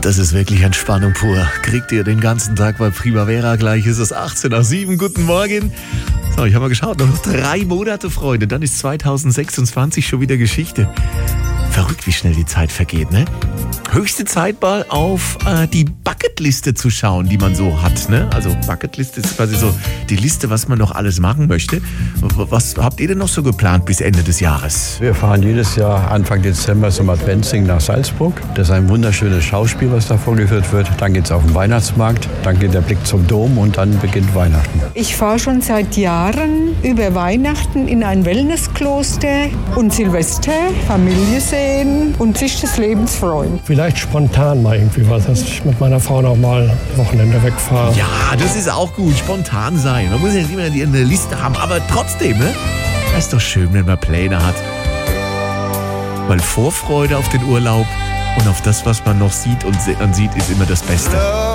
Das ist wirklich Entspannung pur. Kriegt ihr den ganzen Tag bei Primavera. Gleich ist es 18:07. Guten Morgen. So, ich habe mal geschaut. Noch 3 Monate, Freunde. Dann ist 2026 schon wieder Geschichte. Verrückt, wie schnell die Zeit vergeht, ne? Höchste Zeit mal auf die Bucketliste zu schauen, die man so hat, ne? Also Bucketliste ist quasi so die Liste, was man noch alles machen möchte. Was habt ihr denn noch so geplant bis Ende des Jahres? Wir fahren jedes Jahr Anfang Dezember zum Adventsing nach Salzburg. Das ist ein wunderschönes Schauspiel, was da vorgeführt wird. Dann geht es auf den Weihnachtsmarkt, dann geht der Blick zum Dom und dann beginnt Weihnachten. Ich fahre schon seit Jahren über Weihnachten in ein Wellnesskloster und Silvester, Familie sehen und sich des Lebens freuen. Vielleicht spontan mal irgendwie was, dass ich mit meiner Frau noch mal Wochenende wegfahre. Ja, das ist auch gut, spontan sein. Man muss ja nicht immer eine Liste haben, aber trotzdem, ne? Das ist doch schön, wenn man Pläne hat. Weil Vorfreude auf den Urlaub und auf das, was man noch sieht und ansieht, ist immer das Beste.